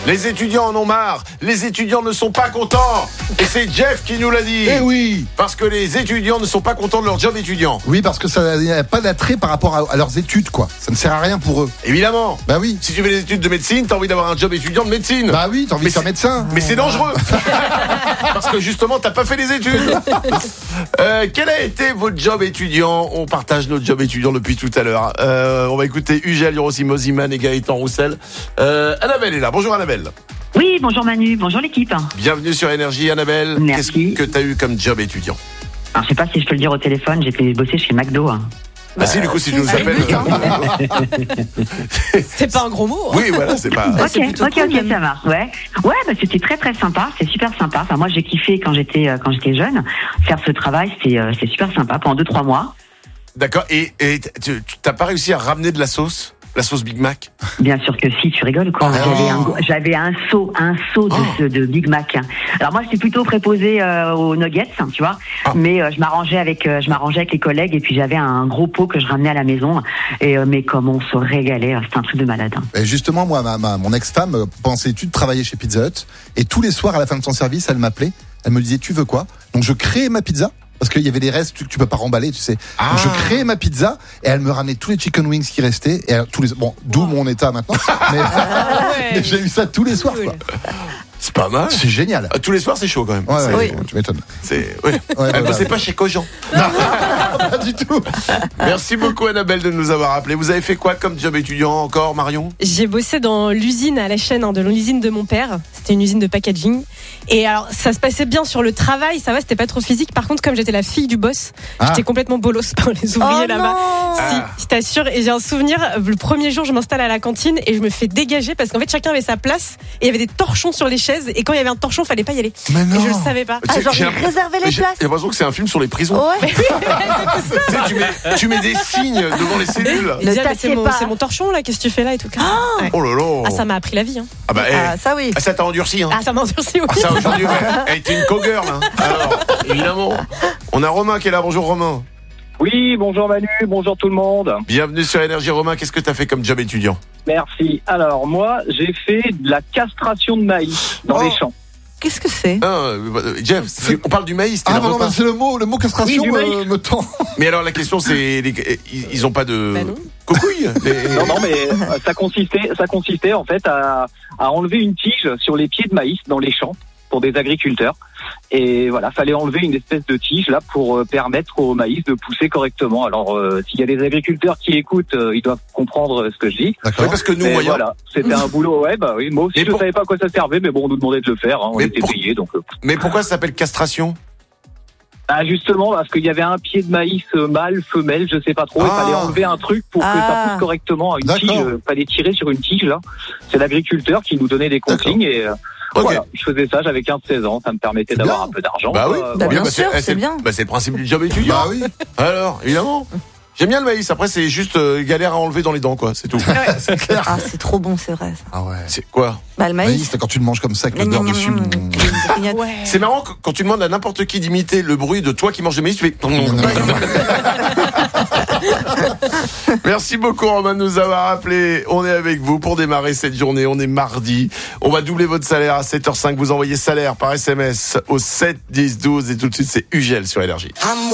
Les étudiants en ont marre. Les étudiants ne sont pas contents. Et c'est Jeff qui nous l'a dit. Eh oui. Parce que les étudiants ne sont pas contents de leur job étudiant. Oui, parce que ça n'a pas d'attrait par rapport à leurs études, quoi. Ça ne sert à rien pour eux. Évidemment. Bah oui. Si tu fais des études de médecine, t'as envie d'avoir un job étudiant de médecine. Bah oui, t'as envie de faire médecin. Mais c'est dangereux. Parce que justement, t'as pas fait les études. Quel a été votre job étudiant? On partage notre job étudiant depuis tout à l'heure. On va écouter Ugel, Yorosi Moziman et Gaëtan Roussel. Annabelle est là. Bonjour Annabelle. Oui, bonjour Manu, bonjour l'équipe. Bienvenue sur Énergie Annabelle. Merci. Qu'est-ce que t'as eu comme job étudiant? Alors, je sais pas si je peux le dire au téléphone, j'étais bossé chez McDo. Ah si, du coup, si tu nous appelles. C'est pas un gros mot. Oui, voilà, c'est pas. Ok, ça marche. Ouais, bah c'était très très sympa, c'est super sympa. Enfin, moi j'ai kiffé quand j'étais jeune. Faire ce travail, c'est super sympa pendant 2-3 mois. D'accord. Et tu t'as pas réussi à ramener de la sauce? La sauce Big Mac? Bien sûr que si, tu rigoles quoi. J'avais un seau de Big Mac. Alors moi j'étais plutôt préposée aux nuggets, tu vois. Mais je m'arrangeais avec les collègues et puis j'avais un gros pot que je ramenais à la maison. Et mais comme on se régalait, c'était un truc de malade. Et justement, moi, mon ex-femme, pendant ses études, travaillait chez Pizza Hut. Et tous les soirs, à la fin de son service, elle m'appelait. Elle me disait, tu veux quoi? Donc je créais ma pizza. Parce qu'il y avait des restes que tu peux pas remballer, tu sais. Donc je créais ma pizza et elle me ramenait tous les chicken wings qui restaient. Et d'où mon état maintenant. Mais j'ai eu ça tous les soirs, quoi. C'est pas mal. C'est génial. Tous les soirs, c'est chaud quand même. Ouais, tu m'étonnes. Elle bossait pas chez Cogent. Non, pas du tout. Merci beaucoup Annabelle de nous avoir appelé. Vous avez fait quoi comme job étudiant encore, Marion? J'ai bossé dans l'usine à la chaîne, de l'usine de mon père. C'était une usine de packaging. Et alors, ça se passait bien sur le travail, ça va, c'était pas trop physique. Par contre, comme j'étais la fille du boss, j'étais complètement bolos par les ouvriers là-bas. Si, je t'assure. Et j'ai un souvenir, le premier jour, je m'installe à la cantine et je me fais dégager parce qu'en fait, chacun avait sa place et il y avait des torchons sur les chaises. Et quand il y avait un torchon, fallait pas y aller. Mais non. Et je le savais pas. Genre, ils réservaient les places. J'ai l'impression que c'est un film sur les prisons. Ouais. Tu mets des signes devant les cellules. C'est mon torchon là, qu'est-ce que tu fais là et tout. Oh là là. Ah, ça m'a appris la vie. Hein. Ah bah, ça oui. ça t'a endurci. Hein. Ah, ça m'a endurci, oui. Ah, ça aujourd'hui, elle était une co-girl. Hein. Alors, évidemment. On a Romain qui est là. Bonjour Romain. Oui, bonjour Manu, bonjour tout le monde. Bienvenue sur Énergie. Romain, qu'est-ce que t'as fait comme job étudiant? Merci. Alors moi, j'ai fait de la castration de maïs dans les champs. Qu'est-ce que c'est? Jeff, on parle du maïs. Ah non, c'est le mot castration me tend. Mais alors la question c'est, ils ont pas de cocouilles. Non, mais ça consistait en fait à enlever une tige sur les pieds de maïs dans les champs pour des agriculteurs. Et voilà, fallait enlever une espèce de tige là pour permettre au maïs de pousser correctement. Alors s'il y a des agriculteurs qui écoutent, ils doivent comprendre ce que je dis. D'accord. Oui, parce que nous, voilà, c'était un boulot. Ouais, bah oui. Moi aussi, je savais pas à quoi ça servait, mais bon, on nous demandait de le faire. Hein, on était payés, donc. Mais pourquoi ça s'appelle castration? Ah justement parce qu'il y avait un pied de maïs mâle, femelle, je sais pas trop. Il fallait enlever un truc pour que ça pousse correctement. Une tige, fallait tirer sur une tige là. C'est l'agriculteur qui nous donnait des consignes et. Voilà, je faisais ça, j'avais 15-16 ans, ça me permettait d'avoir un peu d'argent. Bah oui, bien sûr, c'est bien. Bah c'est le principe du job étudiant. Bah oui. Alors, évidemment. J'aime bien le maïs, après c'est juste galère à enlever dans les dents, quoi, c'est tout. C'est clair. Ah, c'est trop bon, c'est vrai. Ça. Ah ouais. C'est quoi? Bah, le maïs. C'est quand tu le manges comme ça, avec l'odeur dessus. C'est marrant quand tu demandes à n'importe qui d'imiter le bruit de toi qui manges du maïs, tu fais. Merci beaucoup Romain de nous avoir appelé. On est avec vous pour démarrer cette journée. On est mardi. On va doubler votre salaire à 7h05. Vous envoyez salaire par SMS au 7 10 12 et tout de suite c'est Ugel sur Énergie.